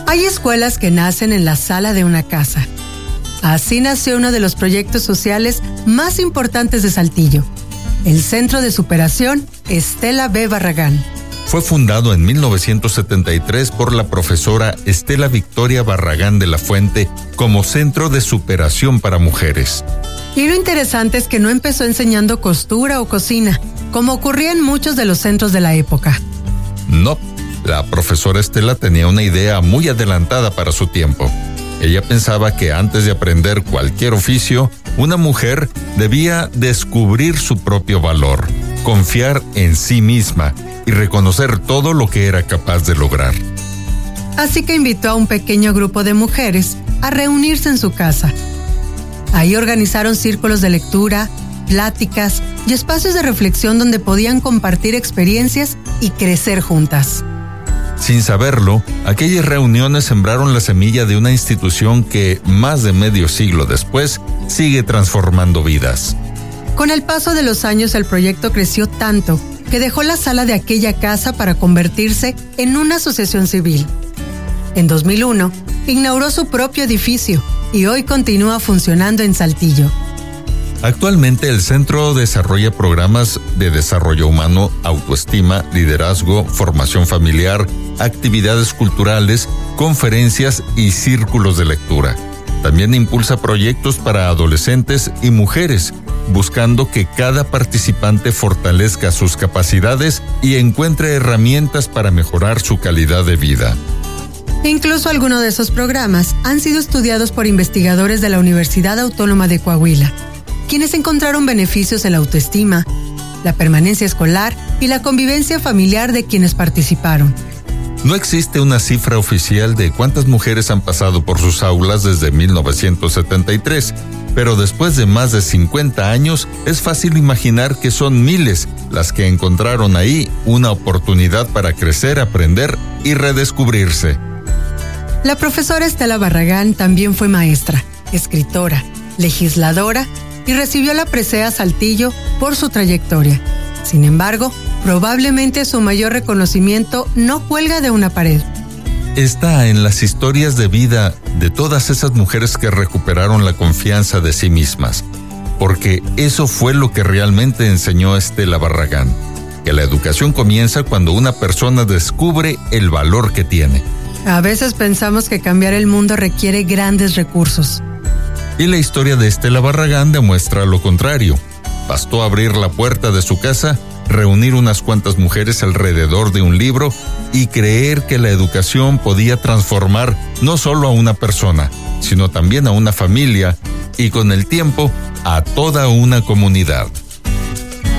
Hay escuelas que nacen en la sala de una casa. Así nació uno de los proyectos sociales más importantes de Saltillo, el Centro de Superación Estela B. Barragán. Fue fundado en 1973 por la profesora Estela Victoria Barragán de la Fuente como Centro de Superación para Mujeres. Y lo interesante es que no empezó enseñando costura o cocina, como ocurría en muchos de los centros de la época. No, la profesora Estela tenía una idea muy adelantada para su tiempo. Ella pensaba que antes de aprender cualquier oficio, una mujer debía descubrir su propio valor, confiar en sí misma y reconocer todo lo que era capaz de lograr. Así que invitó a un pequeño grupo de mujeres a reunirse en su casa. Ahí organizaron círculos de lectura, pláticas y espacios de reflexión donde podían compartir experiencias y crecer juntas. Sin saberlo, aquellas reuniones sembraron la semilla de una institución que, más de medio siglo después, sigue transformando vidas. Con el paso de los años, el proyecto creció tanto que dejó la sala de aquella casa para convertirse en una asociación civil. En 2001, inauguró su propio edificio y hoy continúa funcionando en Saltillo. Actualmente el centro desarrolla programas de desarrollo humano, autoestima, liderazgo, formación familiar, actividades culturales, conferencias y círculos de lectura. También impulsa proyectos para adolescentes y mujeres, buscando que cada participante fortalezca sus capacidades y encuentre herramientas para mejorar su calidad de vida. Incluso algunos de esos programas han sido estudiados por investigadores de la Universidad Autónoma de Coahuila, quienes encontraron beneficios en la autoestima, la permanencia escolar y la convivencia familiar de quienes participaron. No existe una cifra oficial de cuántas mujeres han pasado por sus aulas desde 1973, pero después de más de 50 años es fácil imaginar que son miles las que encontraron ahí una oportunidad para crecer, aprender y redescubrirse. La profesora Estela Barragán también fue maestra, escritora, legisladora y recibió la presea Saltillo por su trayectoria. Sin embargo, probablemente su mayor reconocimiento no cuelga de una pared. Está en las historias de vida de todas esas mujeres que recuperaron la confianza de sí mismas, porque eso fue lo que realmente enseñó Estela Barragán, que la educación comienza cuando una persona descubre el valor que tiene. A veces pensamos que cambiar el mundo requiere grandes recursos. Y la historia de Estela Barragán demuestra lo contrario. Bastó abrir la puerta de su casa, reunir unas cuantas mujeres alrededor de un libro y creer que la educación podía transformar no solo a una persona, sino también a una familia y con el tiempo a toda una comunidad.